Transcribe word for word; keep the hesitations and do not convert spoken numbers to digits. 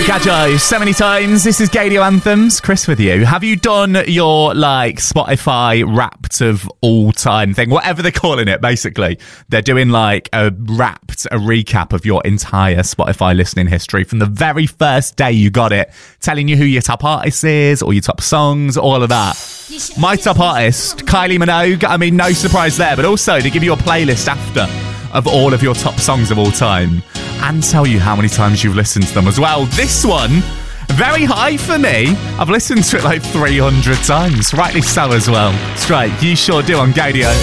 Gajo, so many times. This is Gadio Anthems. Chris with you. Have you done your, like, Spotify Wrapped of all time thing? Whatever they're calling it, basically. They're doing, like, a wrapped, a recap of your entire Spotify listening history from the very first day you got it, telling you who your top artist is, or your top songs, all of that. My top artist, Kylie Minogue. I mean, no surprise there, but also to give you a playlist after of all of your top songs of all time and tell you how many times you've listened to them as well. This one, very high for me. I've listened to it like three hundred times. Rightly so as well. Straight, you sure do on Gadio.